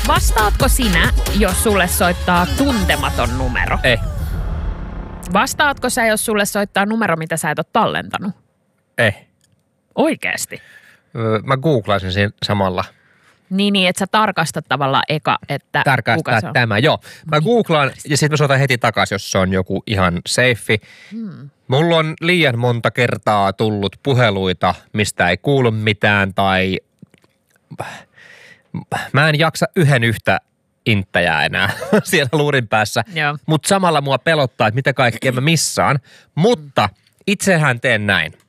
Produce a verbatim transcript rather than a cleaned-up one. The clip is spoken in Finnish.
Vastaatko sinä, jos sulle soittaa tuntematon numero? Ei. Vastaatko sä, jos sulle soittaa numero, mitä sä et ole tallentanut? Ei. Oikeesti? Öö, mä googlaisin siinä samalla. Niin, niin, että sä tarkastat tavallaan eka, että Tarkastaa kuka se on. tämä, joo. Mä googlaan ja sitten mä soitan heti takaisin, jos se on joku ihan safe. Hmm. Mulla on liian monta kertaa tullut puheluita, mistä ei kuulu mitään tai mä en jaksa yhden yhtä inttäjää enää siellä luurin päässä. Mutta samalla mua pelottaa, että mitä kaikkea mä missaan. Mutta itsehän teen näin.